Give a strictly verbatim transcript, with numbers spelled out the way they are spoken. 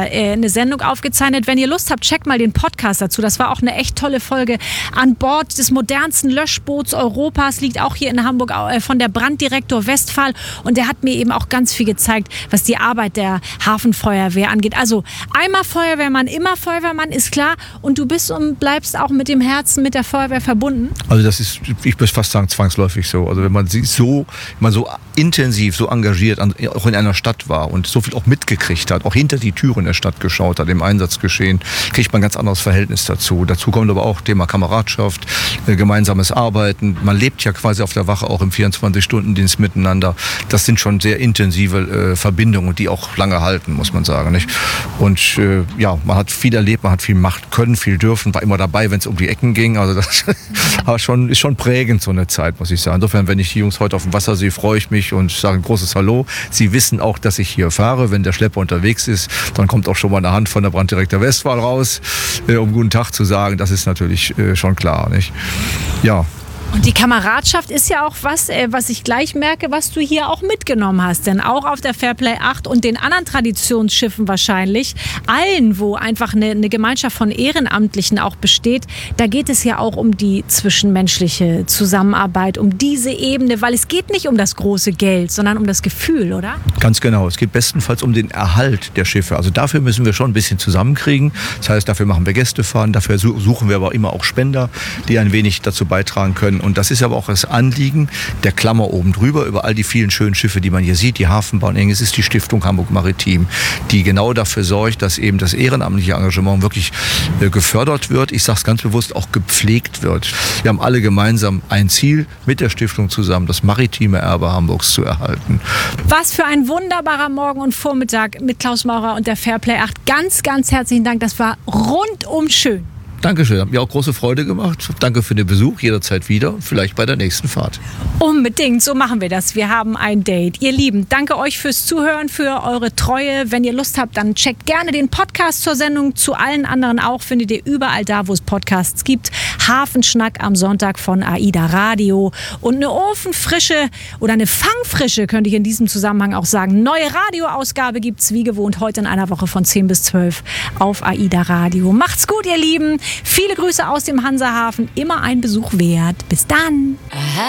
da äh, eine Sendung aufgezeichnet. Wenn ihr Lust habt, checkt mal den Podcast dazu. Das war auch eine echt tolle Folge. An Bord des modernsten Löschboots Europas, liegt auch hier in Hamburg, äh, von der Branddirektor Westphal. Und der hat mir eben auch ganz viel gezeigt, was die Arbeit der Hafenfeuerwehr angeht. Also einmal Feuerwehrmann, immer Feuerwehrmann, ist klar. Und du bist und bleibst auch mit dem Herzen mit der Feuerwehr verbunden? Also das ist, ich würde fast sagen, zwangsläufig so. Also wenn man sie so, wenn man so intensiv, so engagiert an, auch in einer Stadt war und so viel auch mitgekriegt hat, auch hinter die Türen der Stadt geschaut hat, im Einsatzgeschehen, kriegt man ein ganz anderes Verhältnis dazu. Dazu kommt aber auch Thema Kameradschaft, äh, gemeinsames Arbeiten. Man lebt ja quasi auf der Wache auch im vierundzwanzig-Stunden-Dienst miteinander. Das sind schon sehr intensive äh, Verbindungen, die auch lange halten, muss man sagen. Nicht? Und äh, ja, man hat viel erlebt, man hat viel Macht können, viel dürfen, war immer dabei, wenn es um die Ecken ging. Also das war schon, ist schon prägend, so eine Zeit, muss ich sagen. Insofern, wenn ich die Jungs heute auf dem Wasser sehe, freue ich mich und sage ein großes Hallo. Sie wissen auch, dass ich hier fahre. Wenn der Schlepper unterwegs ist, dann kommt auch schon mal eine Hand von der Branddirektor Westphal raus, äh, um guten Tag zu sagen. Das ist natürlich äh, schon klar, nicht? Ja. Und die Kameradschaft ist ja auch was, äh, was ich gleich merke, was du hier auch mitgenommen hast. Denn auch auf der Fairplay acht und den anderen Traditionsschiffen wahrscheinlich, allen, wo einfach eine, eine Gemeinschaft von Ehrenamtlichen auch besteht, da geht es ja auch um die zwischenmenschliche Zusammenarbeit, um diese Ebene, weil es geht nicht um das große Geld, sondern um das Gefühl, oder? Ganz genau. Es geht bestenfalls um den Erhalt der Schiffe. Also dafür müssen wir schon ein bisschen zusammenkriegen. Das heißt, dafür machen wir Gästefahren, dafür suchen wir aber immer auch Spender, die ein wenig dazu beitragen können. Und das ist aber auch das Anliegen der Klammer oben drüber, über all die vielen schönen Schiffe, die man hier sieht, die Hafenbahn Eng. Es ist die Stiftung Hamburg Maritim, die genau dafür sorgt, dass eben das ehrenamtliche Engagement wirklich äh, gefördert wird. Ich sage es ganz bewusst, auch gepflegt wird. Wir haben alle gemeinsam ein Ziel, mit der Stiftung zusammen das maritime Erbe Hamburgs zu erhalten. Was für ein wunderbarer Morgen und Vormittag mit Klaus Maurer und der Fairplay acht. Ganz, ganz herzlichen Dank. Das war rundum schön. Dankeschön, hat mir auch große Freude gemacht. Danke für den Besuch, jederzeit wieder, vielleicht bei der nächsten Fahrt. Unbedingt, so machen wir das. Wir haben ein Date. Ihr Lieben, danke euch fürs Zuhören, für eure Treue. Wenn ihr Lust habt, dann checkt gerne den Podcast zur Sendung. Zu allen anderen auch findet ihr überall da, wo es Podcasts gibt. Hafenschnack am Sonntag von AIDA Radio. Und eine ofenfrische oder eine fangfrische, könnte ich in diesem Zusammenhang auch sagen, neue Radioausgabe gibt es wie gewohnt heute in einer Woche von zehn bis zwölf auf AIDA Radio. Macht's gut, ihr Lieben. Viele Grüße aus dem Hansahafen. Immer ein Besuch wert. Bis dann.